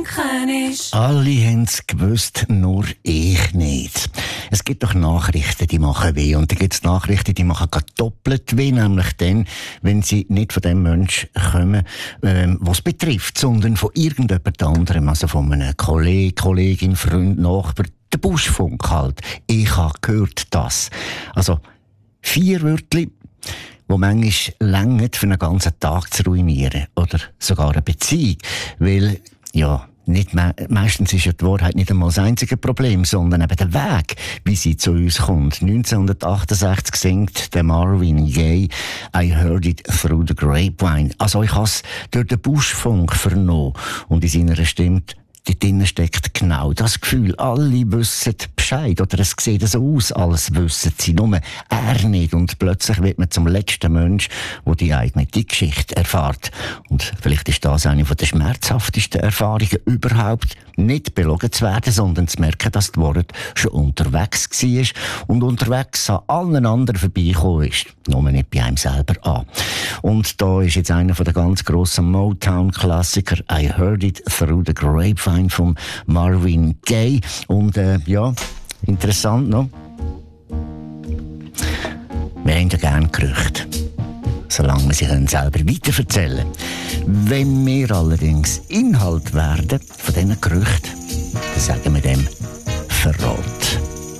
Franken ist. Alle haben es gewusst, nur ich nicht. Es gibt doch Nachrichten, die machen weh. Und dann gibt es Nachrichten, die machen gerade doppelt weh. Nämlich dann, wenn sie nicht von dem Menschen kommen, was betrifft, sondern von irgendjemand anderem. Also von einem Kollegen, Kollegin, Freund, Nachbar. Der Buschfunk halt. Ich habe gehört das. Also 4 Wörter, die manchmal länger für einen ganzen Tag zu ruinieren. Oder sogar eine Beziehung. Weil, ja, meistens ist ja die Wahrheit nicht einmal das einzige Problem, sondern eben der Weg, wie sie zu uns kommt. 1968 singt der Marvin Gaye «I heard it through the grapevine». Also ich habe es durch den Buschfunk vernommen. Und in seiner Stimme dort drinnen steckt genau das Gefühl. Alle wissen Bescheid. Oder es sieht so aus, alles wissen sie. Nur er nicht. Und plötzlich wird man zum letzten Mensch, der die eigene Geschichte erfährt. Und vielleicht ist das eine der schmerzhaftesten Erfahrungen überhaupt. Nicht belogen zu werden, sondern zu merken, dass die Wahrheit schon unterwegs war und unterwegs an allen anderen vorbeigekommen ist. Nur nicht bei einem selber an. Und da ist jetzt einer der ganz grossen Motown-Klassiker «I heard it through the grapevine» von Marvin Gaye. Und ja, interessant noch. Wir haben ja gerne Gerüchte, solange wir sie selber weiterverzählen können. Wenn wir allerdings Inhalt werden von diesen Gerüchten, dann sagen wir dem Verrat.